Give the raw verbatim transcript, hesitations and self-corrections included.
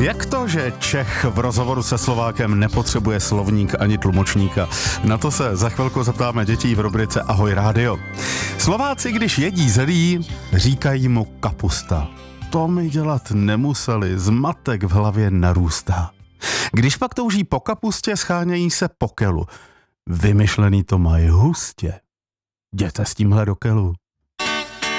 Jak to, že Čech v rozhovoru se Slovákem nepotřebuje slovník ani tlumočníka? Na to se za chvilku zeptáme dětí v rubrice Ahoj rádio. Slováci, když jedí zelí, říkají mu kapusta. To mi dělat nemuseli, zmatek v hlavě narůstá. Když pak touží po kapustě, schánějí se po kelu. Vymyšlený to mají hustě. Jděte s tímhle do kelu.